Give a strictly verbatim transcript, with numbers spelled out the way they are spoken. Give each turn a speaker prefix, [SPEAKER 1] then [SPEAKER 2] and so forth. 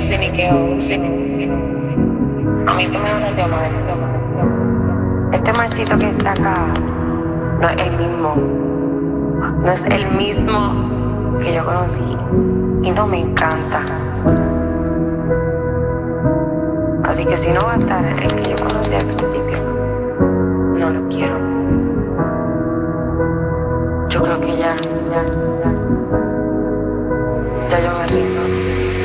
[SPEAKER 1] Ciniqueo, ciniqueo. A mí tú me hablas de Omar. Este Marcito que está acá no es el mismo. No es el mismo que yo conocí. Y no me encanta. Así que si no va a estar el que yo conocí al principio,